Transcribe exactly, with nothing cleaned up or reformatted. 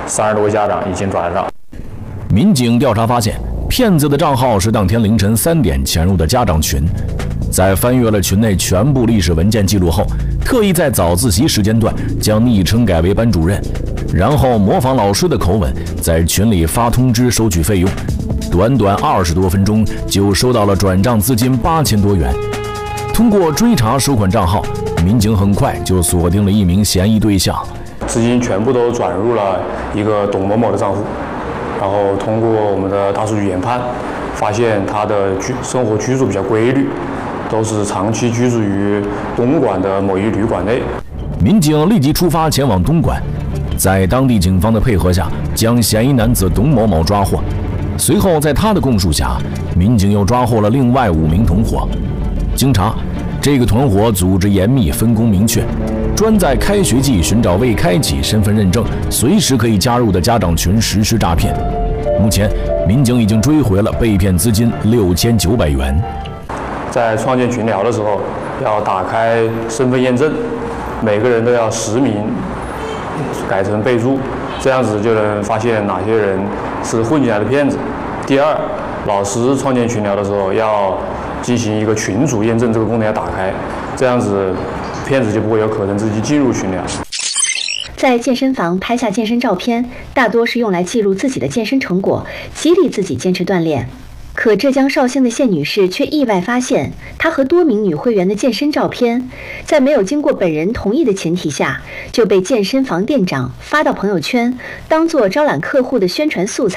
三十多位家长已经转了账。 民警调查发现，骗子的账号是当天凌晨三点潜入的家长群，在翻阅了群内全部历史文件记录后，特意在早自习时间段将昵称改为班主任，然后模仿老师的口吻，在群里发通知收取费用。短短二十多分钟就收到了转账资金八千多元。通过追查收款账号，民警很快就锁定了一名嫌疑对象， 资金全部都转入了一个董某某的账户。然后通过我们的大数据研判，发现他的居生活居住比较规律，都是长期居住于东莞的某一旅馆内。 民警立即出发前往东莞，在当地警方的配合下，将嫌疑男子董某某抓获。随后，在他的供述下，民警又抓获了另外五名同伙。经查，这个团伙组织严密，分工明确，专在开学季寻找未开启身份认证、随时可以加入的家长群实施诈骗。目前，民警已经追回了被骗资金六千九百元。 在创建群聊的时候，要打开身份验证，每个人都要实名改成备注，这样子就能发现哪些人是混进来的骗子。第二，老师创建群聊的时候要进行一个群主验证，这个功能要打开，这样子骗子就不会有可能自己进入群聊。 在健身房拍下健身照片，大多是用来记录自己的健身成果，激励自己坚持锻炼。可浙江绍兴的谢女士却意外发现，她和多名女会员的健身照片，在没有经过本人同意的前提下，就被健身房店长发到朋友圈，当作招揽客户的宣传素材。